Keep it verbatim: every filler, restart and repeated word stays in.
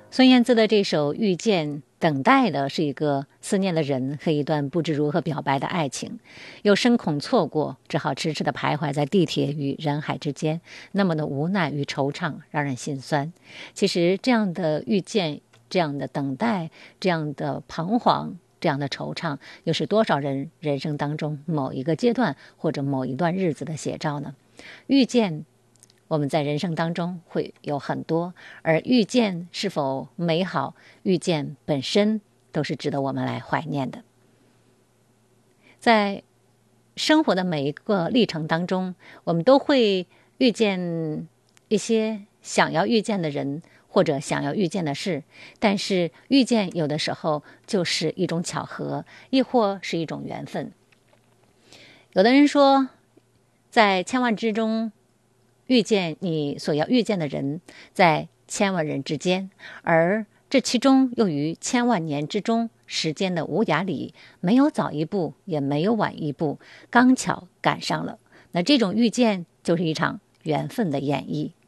孙燕姿的这首《遇见》，等待的是一个思念的人和一段不知如何表白的爱情，又深恐错过，只好痴痴地徘徊在地铁与人海之间，那么的无奈与惆怅，让人心酸。其实这样的遇见，这样的等待，这样的彷徨，这样的惆怅，又是多少人人生当中某一个阶段或者某一段日子的写照呢？遇见，我们在人生当中会有很多，而遇见是否美好，遇见本身都是值得我们来怀念的。在生活的每一个历程当中，我们都会遇见一些想要遇见的人，或者想要遇见的事，但是遇见有的时候就是一种巧合，亦或是一种缘分。有的人说，在千万之中遇见你所要遇见的人，在千万人之间，而这其中又于千万年之中，时间的无涯里，没有早一步，也没有晚一步，刚巧赶上了。那这种遇见就是一场缘分的演绎。